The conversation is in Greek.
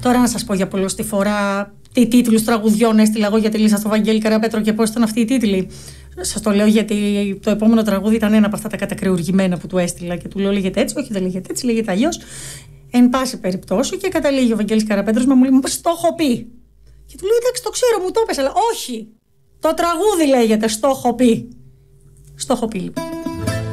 Τώρα να σας πω για πολλωστή φορά τι τίτλους τραγουδιών έστειλα εγώ για τη Λίσσα στο Βαγγέλη Καραπέτρο και πώς ήταν αυτοί οι τίτλοι. Σας το λέω γιατί το επόμενο τραγούδι ήταν ένα από αυτά τα κατακρεουργημένα που του έστειλα και του λέω λέγεται έτσι, όχι δεν λέγεται έτσι, λέγεται αλλιώς. Εν πάση περιπτώσει και καταλήγει ο Βαγγέλης Καραπέτρος μου λέει «Πώς το έχω πει». Και του λέω εντάξει το ξέρω μου το έπες, αλλά όχι. Το τραγούδι λέγεται «Στο έχω πει». Στο έχω πει λοιπόν.